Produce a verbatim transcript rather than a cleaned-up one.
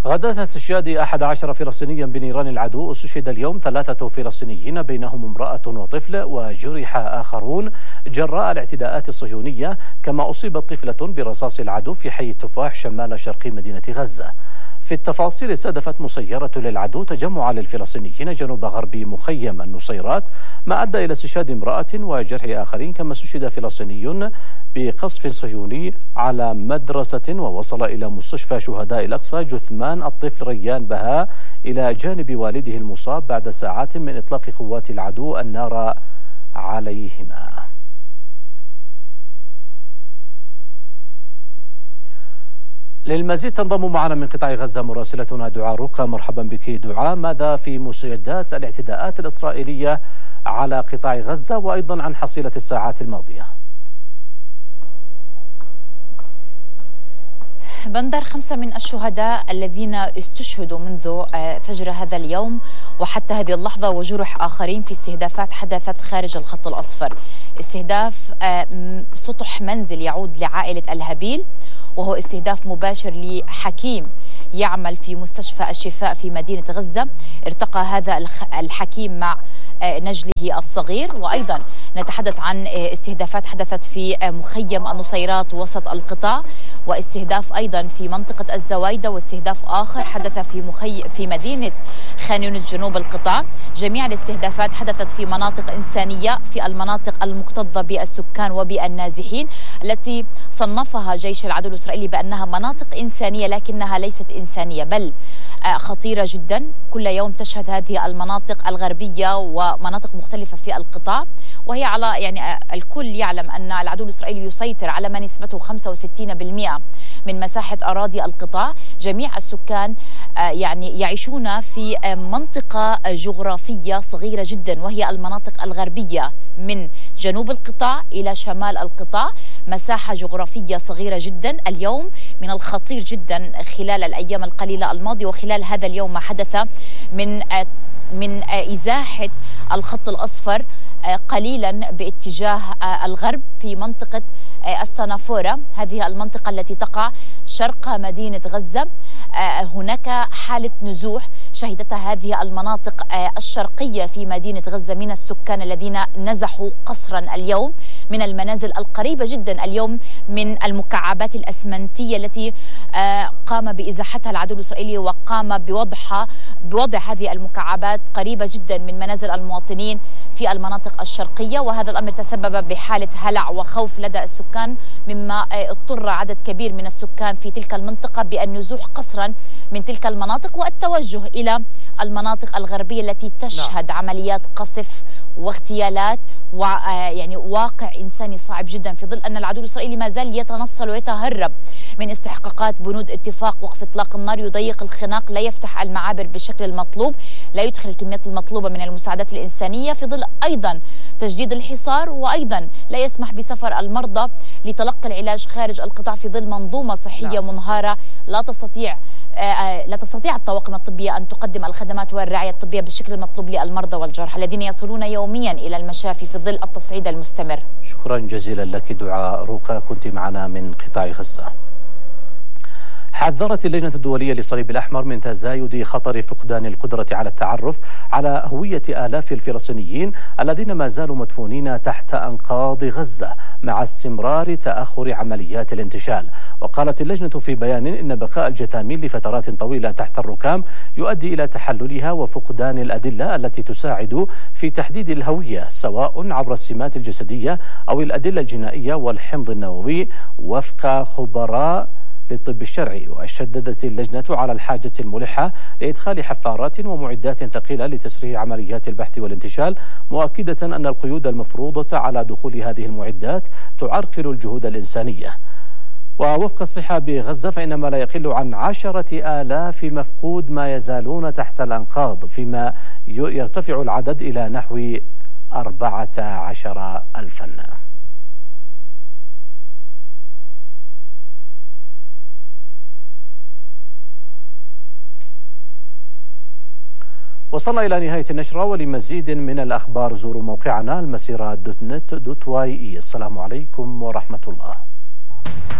غادة استشهاد أحد عشر فلسطينيا بنيران العدو. استشهد اليوم ثلاثة فلسطينيين بينهم امرأة وطفل، وجرح آخرون جراء الاعتداءات الصهيونية، كما أصيبت طفلة برصاص العدو في حي التفاح شمال شرق مدينة غزة. في التفاصيل، استهدفت مسيرة للعدو تجمع للفلسطينيين جنوب غرب مخيم النصيرات، ما أدى إلى استشهاد امرأة وجرح آخرين، كما استشهد فلسطيني بقصف صهيوني على مدرسة، ووصل إلى مستشفى شهداء الأقصى جثمان الطفل ريان بهاء إلى جانب والده المصاب بعد ساعات من إطلاق قوات العدو النار عليهما. للمزيد تنضم معنا من قطاع غزة مراسلتنا دعاء رقة. مرحبا بك دعاء، ماذا في مستجدات الاعتداءات الإسرائيلية على قطاع غزة، وأيضا عن حصيلة الساعات الماضية؟ بندر، خمسة من الشهداء الذين استشهدوا منذ فجر هذا اليوم وحتى هذه اللحظة، وجرح آخرين في استهدافات حدثت خارج الخط الأصفر. استهداف سطح منزل يعود لعائلة الهبيل، وهو استهداف مباشر لحكيم يعمل في مستشفى الشفاء في مدينة غزة. ارتقى هذا الحكيم مع نجله الصغير. وأيضا نتحدث عن استهدافات حدثت في مخيم النصيرات وسط القطاع، واستهداف أيضا في منطقة الزوايدة، واستهداف آخر حدث في مخي... في مدينة خان يونس جنوب القطاع. جميع الاستهدافات حدثت في مناطق إنسانية، في المناطق المكتظة بالسكان وبالنازحين، التي صنفها جيش العدو الإسرائيلي بأنها مناطق إنسانية، لكنها ليست إنسانية بل خطيرة جدا. كل يوم تشهد هذه المناطق الغربية ومناطق مختلفة في القطاع، وهي على يعني الكل يعلم أن العدو الإسرائيلي يسيطر على ما نسبته خمسة وستين بالمئة من مساحة أراضي القطاع. جميع السكان يعني يعيشون في منطقة جغرافية صغيرة جدا، وهي المناطق الغربية من جنوب القطاع إلى شمال القطاع، مساحة جغرافية صغيرة جدا. اليوم من الخطير جدا خلال الأيام القليلة الماضية وخلال هذا اليوم ما حدث من من إزاحة الخط الأصفر قليلا باتجاه الغرب في منطقة السنافورة، هذه المنطقة التي تقع شرق مدينة غزة. هناك حالة نزوح شهدتها هذه المناطق الشرقية في مدينة غزة من السكان الذين نزحوا قسرا اليوم من المنازل القريبة جدا اليوم من المكعبات الأسمنتية التي قام بإزاحتها العدو الإسرائيلي، وقام بوضعها بوضع هذه المكعبات قريبة جدا من منازل المواطنين في المناطق الشرقية. وهذا الأمر تسبب بحالة هلع وخوف لدى السكان، مما اضطر عدد كبير من السكان في تلك المنطقة بالنزوح قسرا من تلك المناطق والتوجه إلى المناطق الغربية التي تشهد عمليات قصف واغتيالات ويعني واقع إنساني صعب جدا، في ظل أن العدو الإسرائيلي ما زال يتنصل ويتهرب من استحقاقات بنود اتفاق وقف إطلاق النار، يضيق الخناق، لا يفتح المعابر بالشكل المطلوب، لا يدخل الكميات المطلوبة من المساعدات الإنسانية، في ظل أيضا تجديد الحصار، وأيضا لا يسمح بسفر المرضى لتلقي العلاج خارج القطاع في ظل منظومة صحية منهارة لا تستطيع لا تستطيع الطواقم الطبية أن تقدم الخدمات والرعاية الطبية بالشكل المطلوب للمرضى والجرحى الذين يصلون يوميا إلى المشافي في ظل التصعيد المستمر. شكرا جزيلا لك دعاء رقة، كنت معنا من قطاع غزة. حذرت اللجنة الدولية للصليب الأحمر من تزايد خطر فقدان القدرة على التعرف على هوية آلاف الفلسطينيين الذين ما زالوا مدفونين تحت أنقاض غزة مع استمرار تأخر عمليات الانتشال. وقالت اللجنة في بيان إن بقاء الجثامين لفترات طويلة تحت الركام يؤدي إلى تحللها وفقدان الأدلة التي تساعد في تحديد الهوية، سواء عبر السمات الجسدية أو الأدلة الجنائية والحمض النووي، وفق خبراء للطب الشرعي. وشددت اللجنة على الحاجة الملحة لإدخال حفارات ومعدات ثقيلة لتسريع عمليات البحث والانتشال، مؤكدة أن القيود المفروضة على دخول هذه المعدات تعرقل الجهود الإنسانية. ووفق الصحة بغزة فإن ما لا يقل عن عشرة آلاف مفقود ما يزالون تحت الأنقاض، فيما يرتفع العدد إلى نحو أربعة عشر ألفا. وصلنا إلى نهاية النشرة، ولمزيد من الأخبار زوروا موقعنا المسيرة دوت نت دوت واي. السلام عليكم ورحمة الله.